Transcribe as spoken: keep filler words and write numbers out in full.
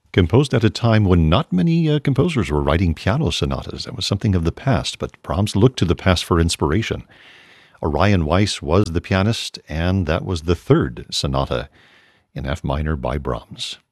Composed at a time when not many uh, composers were writing piano sonatas. That was something of the past, but Brahms looked to the past for inspiration. Orion Weiss was the pianist, and that was the third sonata in F minor by Brahms.